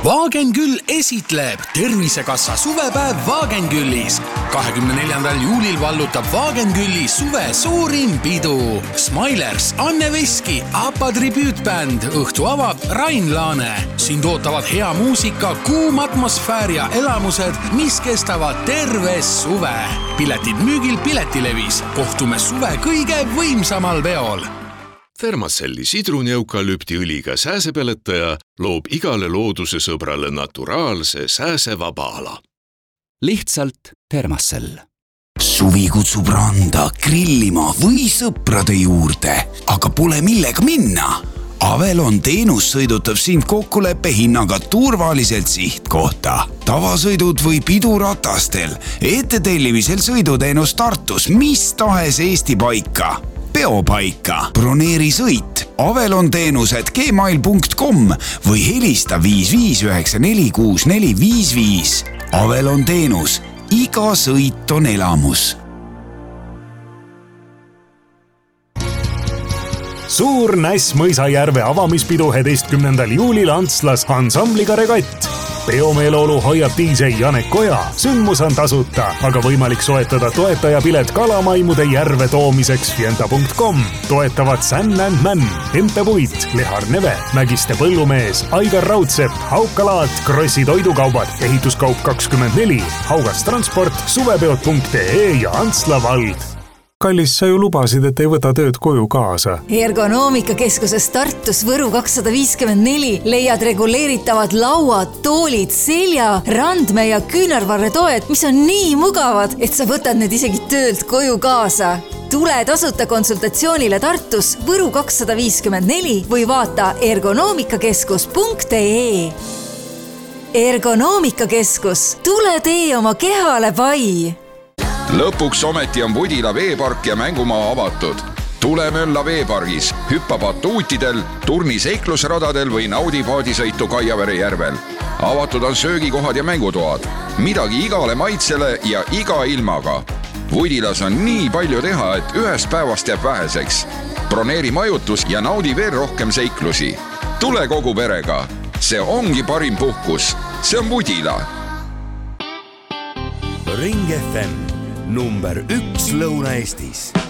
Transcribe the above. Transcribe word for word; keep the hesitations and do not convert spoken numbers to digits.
Vaagenküll esitleb Tervisekassa suvepäev Vaagenküllis. kahekümne neljandal juulil vallutab Vaagenkülli suve suurim pidu. Smilers, Anne Veski, APA tribüütbänd, õhtu avab Rain Laane. Sind ootavad hea muusika, kuum atmosfäär ja elamused, mis kestavad terve suve. Piletid müügil Piletilevis. Kohtume suve kõige võimsamal peol. Thermacelli sidruneukalüptiõliga sääsepeletaja loob igale looduse sõbrale naturaalse sääsevaba ala. Lihtsalt Thermacell. Suvi kutsub randa, grillima või sõprade juurde, aga pole millega minna. Avelon teenus sõidutab sind kokkuleppe hinnaga turvaliselt sihtkohta. Tavasõidud või piduratastel, ettetellimisel sõiduteenus Tartus, mis tahes Eesti paika. Peopaika, broneeri sõit, Avelon teenused gmail punkt com või helista viis viis üheksa neli kuus neli viis viis. Avelon teenus, iga sõit on elamus. Suur Näss Mõisajärve avamispidu üheteistkümnendal juulil Antslas ansambliga Regatt. Peomeeleolu hoiab D J Janek Koja. Sündmus on tasuta, aga võimalik soetada toetajapilet kalamaimude järve toomiseks fienta punkt com. Toetavad San and Man, Empe Puit, Lehar Neve, Mägiste Põllumees, Aigar Raudsepp, Haukalaat, Krossi toidukaubad, ehituskaup kakskümmend neli, Haugas transport, suvepeod punkt ee ja Antsla vald. Kallis, sa ju lubasid, et ei võta tööd koju kaasa. Ergonoomikakeskuses Tartus Võru kakssada viiskümmend neli leiad reguleeritavad lauad, toolid, selja, randme ja küünarvarre toed, mis on nii mugavad, et sa võtad need isegi töölt koju kaasa. Tule tasuta konsultatsioonile Tartus Võru kakssada viiskümmend neli või vaata ergonoomikakeskus punkt ee. Ergonoomikakeskus, tule tee oma kehale pai! Lõpuks ometi on Budila veepark ja mängumaa avatud. Tule mölla veepargis, hüppa batuutidel, turni seiklusradadel või naudi paadisõitu Kaiavere järvel. Avatud on söögikohad ja mängutoad. Midagi igale maitsele ja iga ilmaga. Budilas on nii palju teha, et ühest päevast jääb väheseks. Broneeri majutus ja naudi veel rohkem seiklusi. Tule kogu perega. See ongi parim puhkus. See on Budila. Ring F M. Number üks Lõuna-Eestis.